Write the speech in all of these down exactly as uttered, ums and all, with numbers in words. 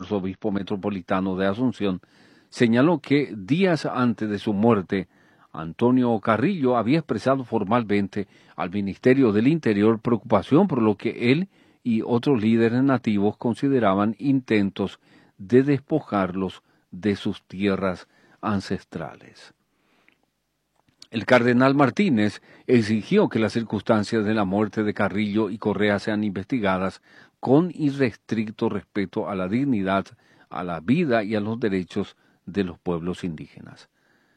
arzobispo metropolitano de Asunción, señaló que días antes de su muerte, Antonio Carrillo había expresado formalmente al Ministerio del Interior preocupación por lo que él y otros líderes nativos consideraban intentos de despojarlos de sus tierras ancestrales. El cardenal Martínez exigió que las circunstancias de la muerte de Carrillo y Correa sean investigadas con irrestricto respeto a la dignidad, a la vida y a los derechos de los pueblos indígenas.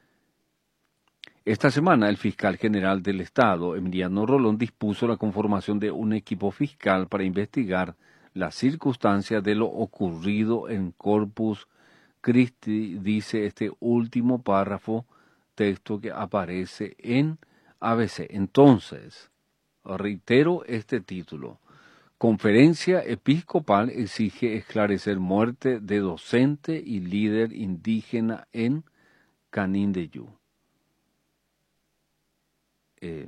Esta semana, el fiscal general del Estado, Emiliano Rolón, dispuso la conformación de un equipo fiscal para investigar las circunstancias de lo ocurrido en Corpus Christi, dice este último párrafo, texto que aparece en A B C. Entonces, reitero este título. Conferencia Episcopal exige esclarecer muerte de docente y líder indígena en Canindeyú. Eh,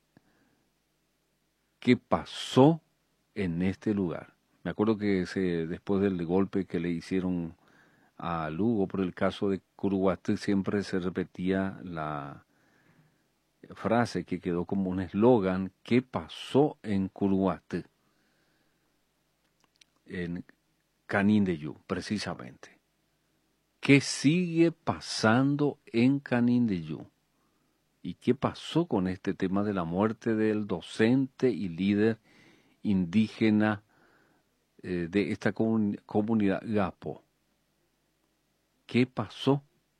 ¿Qué pasó en este lugar? Me acuerdo que se, después del golpe que le hicieron a Lugo por el caso de Curuguaté, siempre se repetía la frase que quedó como un eslogan: ¿qué pasó en Curuguaté? En Canindeyú, precisamente. ¿Qué sigue pasando en Canindeyú? ¿Y qué pasó con este tema de la muerte del docente y líder indígena eh, de esta comun- comunidad Gapo? ¿Qué pasó?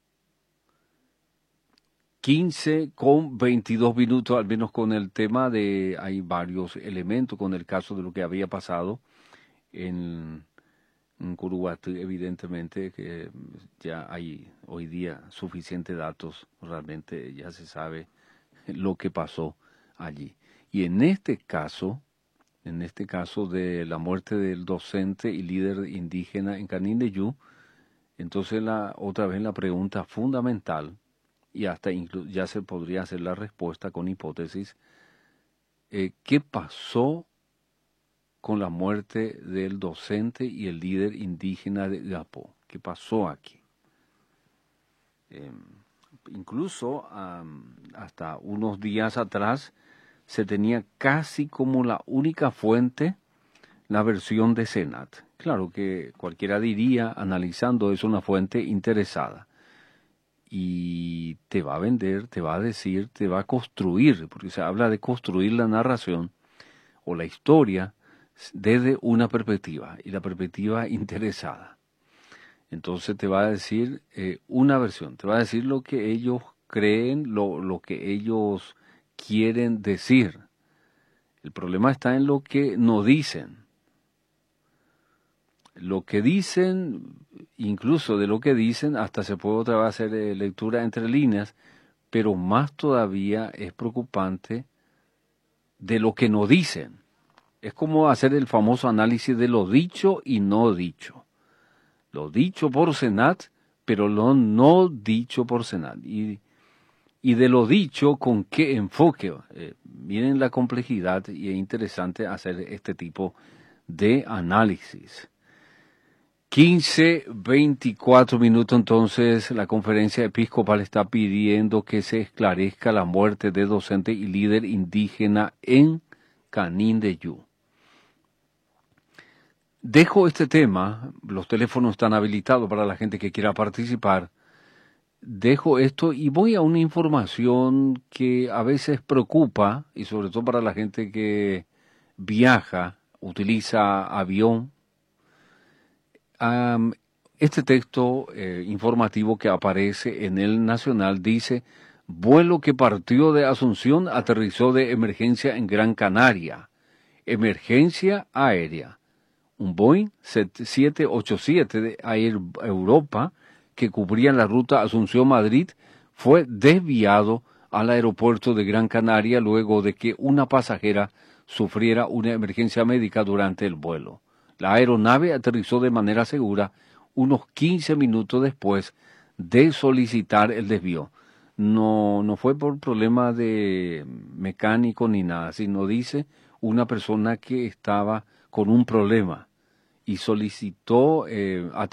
quince con veintidós minutos, al menos con el tema de, hay varios elementos con el caso de lo que había pasado en, en Curuguaté, evidentemente que ya hay hoy día suficientes datos, realmente ya se sabe lo que pasó allí. Y en este caso, en este caso de la muerte del docente y líder indígena en Canindeyú, entonces la, otra vez la pregunta fundamental, y hasta inclu- ya se podría hacer la respuesta con hipótesis, eh, ¿qué pasó con la muerte del docente y el líder indígena de Gapo? ¿Qué pasó aquí? Eh, incluso um, hasta unos días atrás se tenía casi como la única fuente la versión de Senat. Claro que cualquiera diría, analizando, es una fuente interesada. Y te va a vender, te va a decir, te va a construir, porque se habla de construir la narración o la historia desde una perspectiva, y la perspectiva interesada. Entonces te va a decir eh, una versión, te va a decir lo que ellos creen, lo, lo que ellos quieren decir. El problema está en lo que no dicen. Lo que dicen, incluso de lo que dicen, hasta se puede otra vez hacer eh, lectura entre líneas, pero más todavía es preocupante de lo que no dicen. Es como hacer el famoso análisis de lo dicho y no dicho. Lo dicho por Senat, pero lo no dicho por Senat. Y, y de lo dicho, ¿con qué enfoque? Eh, miren la complejidad, y es interesante hacer este tipo de análisis. quince veinticuatro minutos, entonces la conferencia episcopal está pidiendo que se esclarezca la muerte de docente y líder indígena en Canindeyú. Dejo este tema, los teléfonos están habilitados para la gente que quiera participar. Dejo esto y voy a una información que a veces preocupa, y sobre todo para la gente que viaja, utiliza avión. Um, este texto eh, informativo que aparece en el Nacional dice: vuelo que partió de Asunción aterrizó de emergencia en Gran Canaria. Emergencia aérea. Un Boeing siete ochenta y siete de Air Europa que cubría la ruta Asunción-Madrid fue desviado al aeropuerto de Gran Canaria luego de que una pasajera sufriera una emergencia médica durante el vuelo. La aeronave aterrizó de manera segura unos quince minutos después de solicitar el desvío. No, no fue por problema de mecánico ni nada, sino dice una persona que estaba con un problema y solicitó eh,